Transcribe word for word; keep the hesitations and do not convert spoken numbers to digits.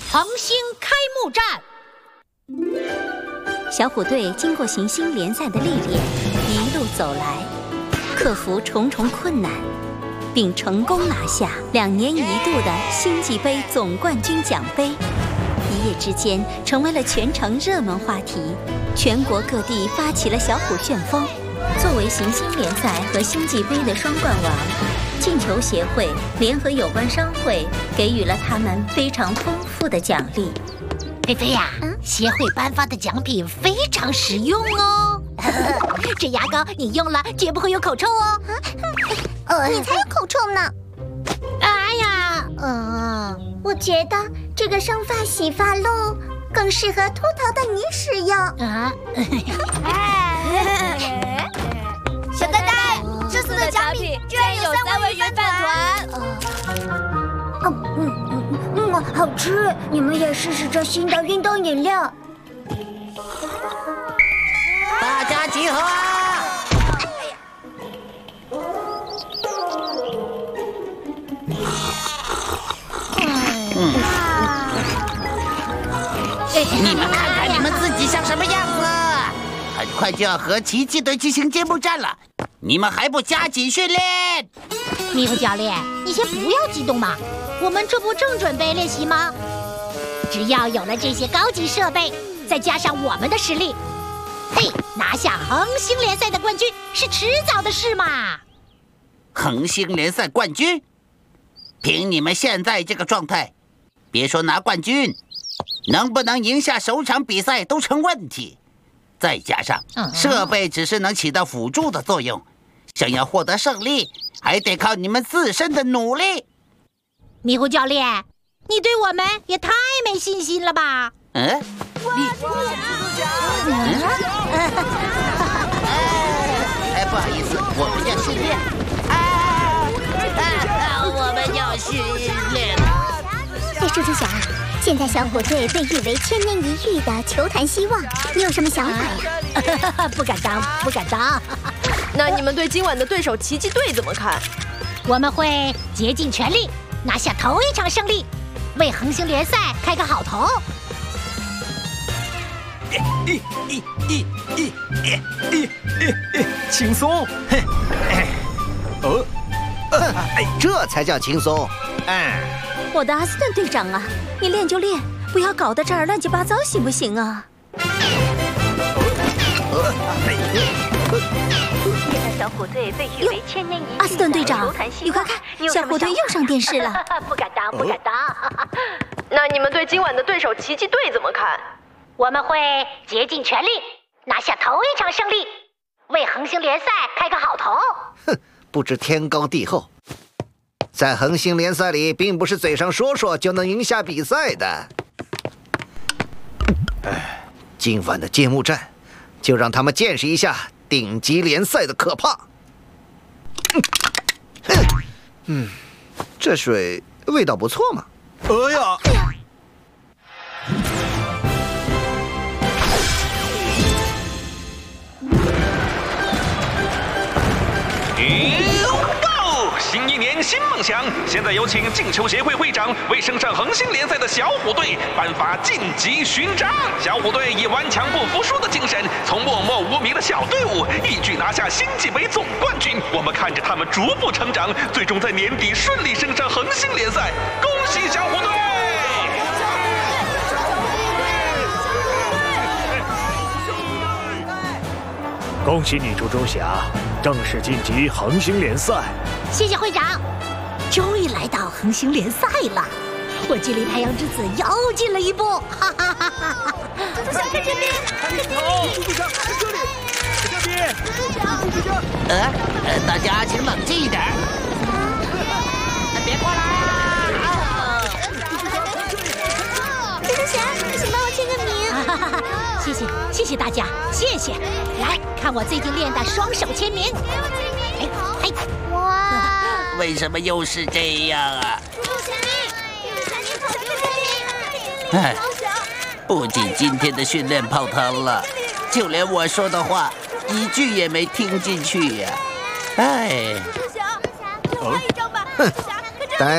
恒星开幕战。 小虎队经过行星联赛的历练，一路走来，克服重重困难，并成功拿下两年一度的星际杯总冠军奖杯。一夜之间，成为了全城热门话题。全国各地发起了小虎旋风。作为行星联赛和星际杯的双冠王，进球协会联合有关商会给予了他们非常丰富的奖励。 菲菲呀，嗯、协会颁发的奖品非常实用哦。这牙膏你用了绝不会有口臭哦。 呃，你才有口臭呢。 哎呀，嗯， 我觉得这个生发洗发露更适合秃头的你使用。 啊， 小呆呆，这次的奖品居然有三文鱼饭团。 嗯嗯嗯嗯，好吃！你们也试试这新的运动饮料。 大家集合啊！嗯，你们看看你们自己像什么样子？很快就要和奇迹队进行揭幕战了，你们还不加紧训练？ 迷糊教练，你先不要激动嘛，我们这不正准备练习吗？只要有了这些高级设备，再加上我们的实力，嘿，拿下恒星联赛的冠军是迟早的事嘛。 恒星联赛冠军？凭你们现在这个状态，别说拿冠军，能不能赢下首场比赛都成问题。再加上设备只是能起到辅助的作用，想要获得胜利，还得靠你们自身的努力。 迷糊教练，你对我们也太没信心了吧？ 嗯，你，嗯，哎，不好意思，我们要训练。啊，我们要训练。 哎，猪猪侠，现在小虎队被誉为千年一遇的球坛希望，你有什么想法呀？ 不敢当，不敢当。 那你们对今晚的对手奇迹队怎么看？ 我们会竭尽全力拿下头一场胜利，为恒星联赛开个好头。 一、一、一、一、一、一、一，轻松。嘿，哦， 哎，这才叫轻松。 嗯。 我的阿斯顿队长啊，你练就练，不要搞得这儿乱七八糟，行不行啊？ 现在小虎队被誉为千年一遇的阿斯顿队长，你快看，小虎队又上电视了。 不敢当，不敢当。 那你们对今晚的对手奇迹队怎么看？ 我们会竭尽全力拿下头一场胜利，为恒星联赛开个好头。 哼，不知天高地厚。在恒星联赛里，并不是嘴上说说就能赢下比赛的。哎，今晚的揭幕战，就让他们见识一下顶级联赛的可怕。嗯，嗯，这水味道不错嘛。 哎呀！ 新一年新梦想，现在有请进球协会会长为升上恒星联赛的小虎队颁发晋级勋章。小虎队以顽强不服输的精神，从默默无名的小队伍一举拿下星际杯总冠军。我们看着他们逐步成长，最终在年底顺利升上恒星联赛。恭喜小虎队！ 恭喜你，猪猪侠，正式晋级恒星联赛。 谢谢会长，终于来到恒星联赛了，我距离太阳之子又近了一步，哈哈哈哈！ 猪猪侠看这边，看这边， 猪猪侠看这里，这边，猪猪侠，猪猪侠。 呃呃，大家请冷静一点，别过来啊！ 猪猪侠，请帮我签个名。 谢谢，谢谢大家，谢谢。来看我最近练的双手签名。哎哎， 哇！ 为什么又是这样啊？哎，不仅今天的训练泡汤了，就连我说的话一句也没听进去呀！哎， 猪侠，就拍一张吧。 哼，